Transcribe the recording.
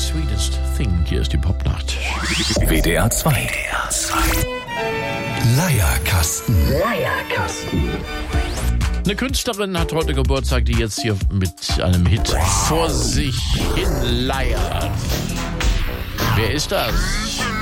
Sweetest Thing. Hier ist die Popnacht. WDR 2. Leierkasten. Eine Künstlerin hat heute Geburtstag, die jetzt hier mit einem Hit vor sich hin leiert. Wer ist das?